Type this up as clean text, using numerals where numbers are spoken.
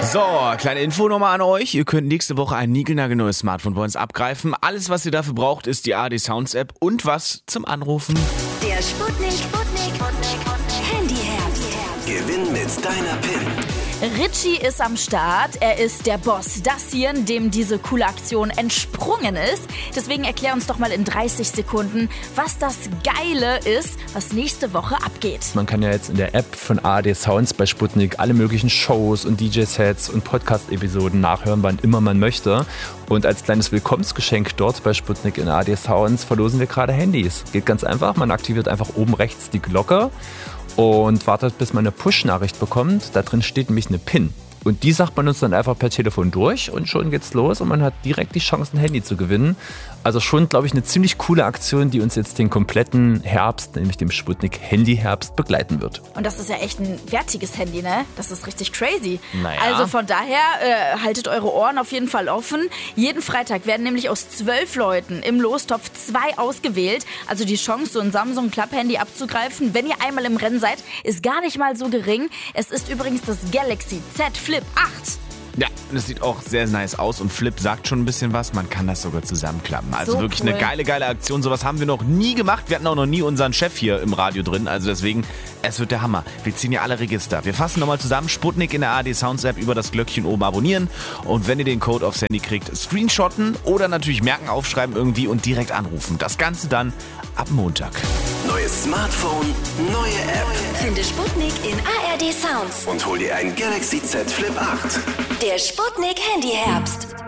So, kleine Info nochmal an euch. Ihr könnt nächste Woche ein niegelnagelneues Smartphone bei uns abgreifen. Alles, was ihr dafür braucht, ist die ARD Sounds App und was zum Anrufen. Der Sputnik Handyherbst. Gewinn mit deiner PIN. Richie ist am Start, er ist der Boss, das hier, dem diese coole Aktion entsprungen ist. Deswegen erklär uns doch mal in 30 Sekunden, was das Geile ist, was nächste Woche abgeht. Man kann ja jetzt in der App von ARD Sounds bei Sputnik alle möglichen Shows und DJ-Sets und Podcast-Episoden nachhören, wann immer man möchte. Und als kleines Willkommensgeschenk dort bei Sputnik in ARD Sounds verlosen wir gerade Handys. Geht ganz einfach, man aktiviert einfach oben rechts die Glocke und wartet, bis man eine Push-Nachricht bekommt. Da drin steht nämlich eine PIN. Und die sagt man uns dann einfach per Telefon durch und schon geht's los und man hat direkt die Chance, ein Handy zu gewinnen. Also schon, glaube ich, eine ziemlich coole Aktion, die uns jetzt den kompletten Herbst, nämlich dem Sputnik Handyherbst, begleiten wird. Und das ist ja echt ein wertiges Handy, ne? Das ist richtig crazy. Naja. Also von daher haltet eure Ohren auf jeden Fall offen. Jeden Freitag werden nämlich aus 12 Leuten im Lostopf 2 ausgewählt. Also die Chance, so ein Samsung Club Handy abzugreifen, wenn ihr einmal im Rennen seid, ist gar nicht mal so gering. Es ist übrigens das Galaxy Z Flip 8. Ja, das sieht auch sehr nice aus und Flip sagt schon ein bisschen was. Man kann das sogar zusammenklappen. Also So wirklich cool. eine geile Aktion. Sowas haben wir noch nie gemacht. Wir hatten auch noch nie unseren Chef hier im Radio drin. Also deswegen, es wird der Hammer. Wir ziehen ja alle Register. Wir fassen nochmal zusammen. Sputnik in der ARD Sounds App über das Glöckchen oben abonnieren. Und wenn ihr den Code aufs Handy kriegt, screenshotten oder natürlich merken, aufschreiben irgendwie und direkt anrufen. Das Ganze dann ab Montag. Neues Smartphone, neue App. Finde Sputnik in ARD Sounds. Und hol dir ein Galaxy Z Flip 8. Der Sputnik Handyherbst.